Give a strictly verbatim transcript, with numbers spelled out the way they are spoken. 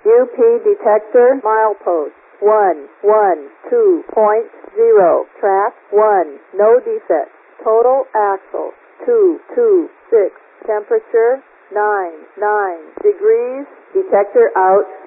U P detector milepost one one two point zero. Track one. No defects. Total axle two two six. Temperature nine nine degrees. Detector out.